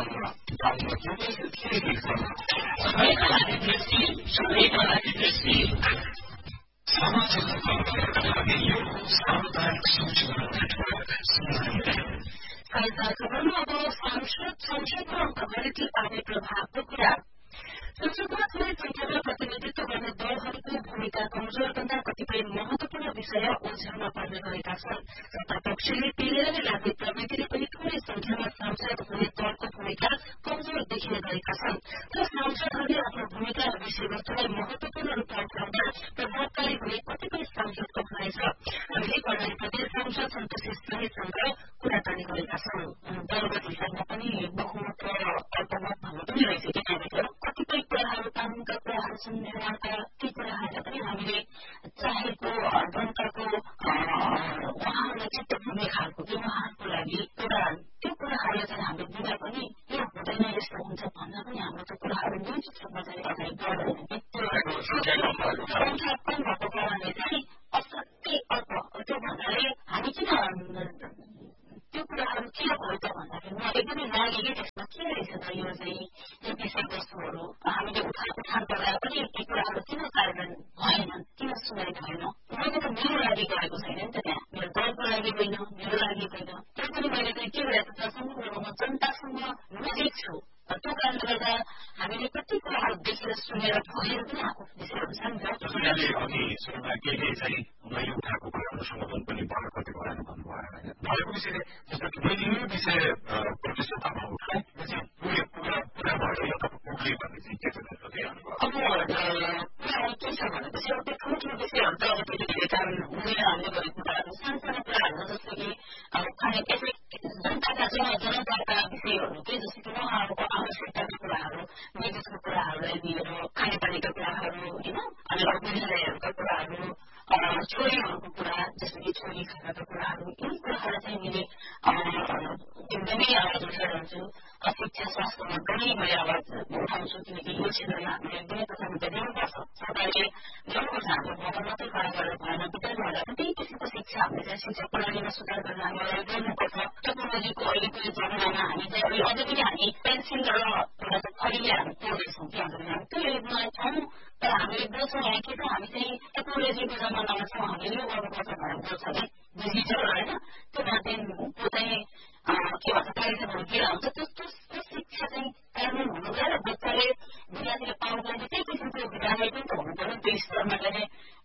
गाउँमा के देख्छ सबैका लागि दृष्टि सबैका लागि दृष्टि खबरमा अब संसदमा अङ्कगणितले पार्ने प्रभावको कुरा संसदमा थोरै संख्यामा प्रतिनिधित्व गर्ने दलहरूको भूमिका कमजोर बन्दा कतिपय महत्वपूर्ण विषय ओझेलमा पर्ने गरेका छन्। सत्तापक्षले पेलेर नै लाग्ने प्रवृत्तिले पनि थोरै संख्यामा सांसद हुने दलको भूमिका कमजोर देखिने गरेका छन्। तर सांसदहरूले आफ्नो भूमिका र विषयवस्तुलाई महत्वपूर्ण रूपमा उठाउँदा प्रभावकारी हुने कतिपय सांसदको भनाइ छ। हामीले कर्णाली प्रदेश सांसद सन्तोष स्थानीयसँग कुराकानी गरेका छौं। दलगत हिसाबमा पनि बहुमत र अल्पमत भन्ने पनि रहेछ कि तपाईँको कतिपय कुराहरू कानूनका कुराहरू छन्, निर्माणका ती कुराहरूलाई पनि हामीले चाहेको जनताको उहाँहरूलाई चित्त पुग्ने खालको कि उहाँहरूको लागि एउटा त्यो कुराहरूलाई चाहिँ हामीले बुझा पनि यो हुँदैन यस्तो हुन्छ भन्दा पनि हाम्रो त्यो कुराहरू निश्चित रूपमा चाहिँ अगाडि बढ्दैन कि त्यो संख्या कम भएको कारणले चाहिँ असाध्यै अल्प त्यो भन्नाले हामी किन त्यो कुराहरू किन भयो त भन्दाखेरि म एकदमै लागेँ कि त्यसमा के रहेछ त यो चाहिँ यो विषयवस्तुहरू हामीले उठान गर्दा पनि ती कुराहरू किन कार्यान्वयन भएनन्, किन सुनाइ भएन। मैले त मेरो लागि गरेको छैन नि त त्यहाँ, मेरो दलको लागि होइन, मेरो लागि होइन। त्यस पनि मैले चाहिँ के गरेको छ सम्पूर्ण रूपमा जनतासँग नजिक छु। त्यो कारणले गर्दा हामीले कति कुराहरू देखेर सुनेर भएर पनि आएको विषयहरू छ नि त। तपाईँले अघि सुरुमा केही चाहिँ मैले उठाएको कुराहरू समाधान पनि भएर कति भएन भन्नुभयो होइन। भएको विषयले जस्तो कि मैले यो विषय प्रतिशतमा उठाएँ यो चाहिँ पुरा भएर यो तपाईँ पुग्यो भन्ने चाहिँ के छ अनुभव? अब कुराहरू के छ भनेपछि अब त्यो ठुल्ठुलो विषयहरू त अब त्यतिखेर काम हुँदैन हामीले गरेको कुराहरू सानसानो कुराहरू जस्तो कि अब खाने जनताका जनताका विषयहरू के जस्तो कि उहाँहरूको आवश्यकताका कुराहरू विद्युतको कुराहरूलाई लिएर खानेपानीका कुराहरू होइन अनि विद्यालयहरूका कुराहरू छोरीहरूको कुरा जस्तो कि छोरी खानाका कुराहरू यी कुराहरू चाहिँ मैले एकदमै आवाज उठाइरहन्छु। शिक्षा स्वास्थ्यमा पनि मैले आवाज उठाउँछु किनकि यो क्षेत्रमा हामीले एकदमै प्राथमिकता दिनुपर्छ। सरकारले ल्याउनुपर्छ हाम्रो भवन मात्रै खडा गरेर भएन विद्यालयहरूलाई पनि त्यही किसिमको शिक्षा हामीले चाहिँ शिक्षा प्रणालीमा सुधार गरेर हामीलाई गर्नुपर्छ। टेक्नोलोजीको अहिलेको यो जमानामा हामी चाहिँ अझै पनि हामी पेन्सिल र खडीले हामी पढ्दैछौँ कि हामी त्यो युगमा छौँ तर हामीले बोल्छौँ यहाँ के छ हामी चाहिँ टेक्नोलोजीको जमानामा छौँ हामीले यो गर्नुपर्छ भनेर बोल्छ कि डिजिटल होइन त्यो माध्यमको चाहिँ के भन्छ कार्यक्रमहरू के हुन्छ त्यो